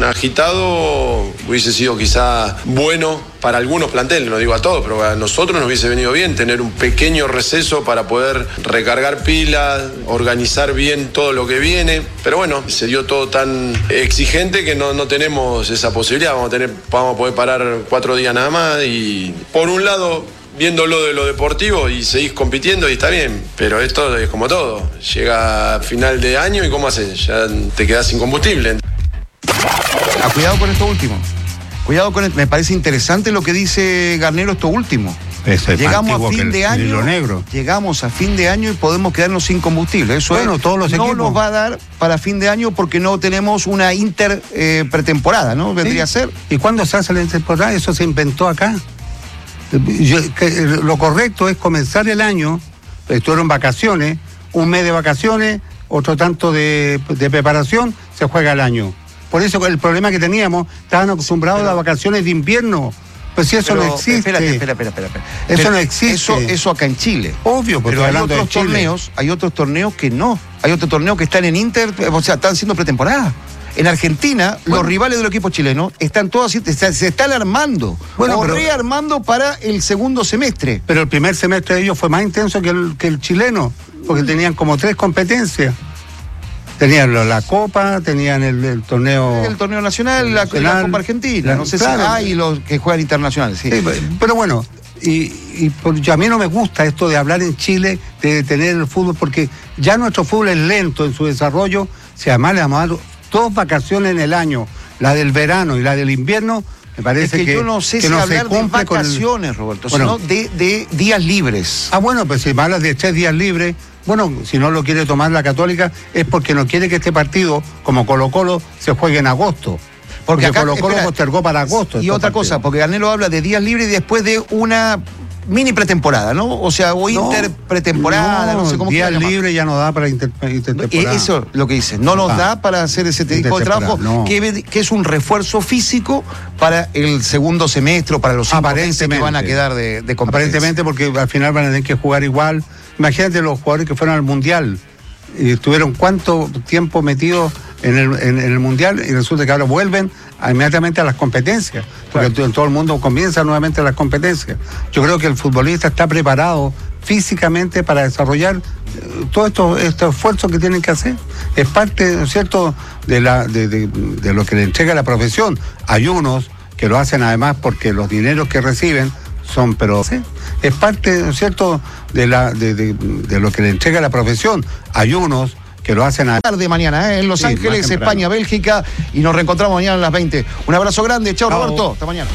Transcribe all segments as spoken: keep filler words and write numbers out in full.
agitado hubiese sido quizá bueno para algunos planteles, no digo a todos, pero a nosotros nos hubiese venido bien tener un pequeño receso para poder recargar pilas, organizar bien todo lo que viene, pero bueno, se dio todo tan exigente que no, no tenemos esa posibilidad, vamos a, tener, vamos a poder parar cuatro días nada más y por un lado, viéndolo de lo deportivo y seguís compitiendo y está bien, pero esto es como todo, llega a final de año y ¿cómo haces? Ya te quedás sin combustible. Ah, cuidado con esto último. Cuidado con esto. Me parece interesante lo que dice Garnero esto último. Es llegamos a fin de año. Negro. Llegamos a fin de año y podemos quedarnos sin combustible. Eso bueno, es, todos los no equipos. nos va a dar para fin de año porque no tenemos una inter eh, pretemporada, ¿no? Vendría ¿Sí? a ser. ¿Y cuándo se hace la intertemporada? Eso se inventó acá. Yo, que, lo correcto es comenzar el año, estuvieron vacaciones, un mes de vacaciones, otro tanto de, de preparación, se juega el año. Por eso el problema que teníamos, estaban acostumbrados pero, a las vacaciones de invierno. Pues si eso pero, no existe. Espérate, espera, espera, espera. espera. Eso pero no existe. Eso, eso acá en Chile. Obvio, porque pero hay hablando otros de Chile. torneos, hay otros torneos que no. Hay otros torneos que están en Inter, o sea, están haciendo pretemporada. En Argentina, bueno, los rivales del equipo chileno están todos así, se, se están armando, bueno, o pero, rearmando para el segundo semestre. Pero el primer semestre de ellos fue más intenso que el, que el chileno, porque tenían como tres competencias. Tenían la, la Copa, tenían el, el torneo... El torneo nacional, la, nacional, la Copa Argentina, la, no sé claro, si hay los que juegan internacionales, sí. sí pero bueno, y, y por, a mí no me gusta esto de hablar en Chile, de tener el fútbol, porque ya nuestro fútbol es lento en su desarrollo, si además le vamos a dar dos vacaciones en el año, la del verano y la del invierno, me parece es que, que yo no sé si no hablar de vacaciones, el... Roberto, bueno, sino de, de días libres. Ah, bueno, pues si me hablas de tres días libres, bueno, si no lo quiere tomar la Católica es porque no quiere que este partido, como Colo-Colo, se juegue en agosto. Porque, porque Colo-Colo postergó para agosto. Y otra cosa, porque Garnero habla de días libres y después de una mini pretemporada, ¿no? O sea, o inter pretemporada, no, no sé cómo días libres ya no da para inter, intertemporada. Eso es lo que dice, no nos ah, da para hacer ese tipo de trabajo, no. que, que es un refuerzo físico para el segundo semestre, para los cinco meses que van a quedar de, de competencia. Aparentemente, porque al final van a tener que jugar igual. Imagínate los jugadores que fueron al Mundial y estuvieron cuánto tiempo metidos en el, en, en el Mundial y resulta que ahora vuelven a, inmediatamente a las competencias, porque claro, todo el mundo comienza nuevamente las competencias. Yo creo que el futbolista está preparado físicamente para desarrollar eh, todo esto, este esfuerzo que tienen que hacer. Es parte, ¿no es cierto?, de, la, de, de, de lo que le entrega la profesión. Hay unos que lo hacen además porque los dineros que reciben son, pero ¿sí? Es parte, ¿no es cierto?, de, la, de, de, de lo que le entrega la profesión. Hay unos que lo hacen a tarde mañana, ¿eh? En Los sí, Ángeles, España, Bélgica, y nos reencontramos mañana a las veinte. Un abrazo grande, chao, chao. Roberto, hasta mañana.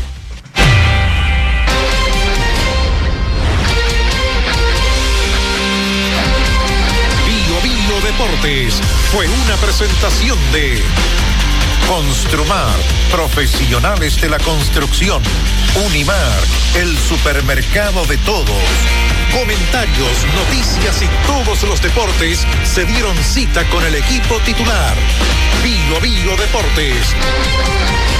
Bio Bio Deportes fue una presentación de Construmar, profesionales de la construcción. Unimar, el supermercado de todos. Comentarios, noticias y todos los deportes se dieron cita con el equipo titular. Bio Bio Deportes.